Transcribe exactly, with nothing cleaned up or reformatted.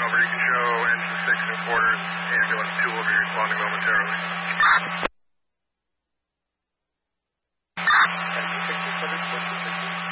Tower, you can show engine six and quarters, ambulance two will be responding momentarily. Engine six and quarters,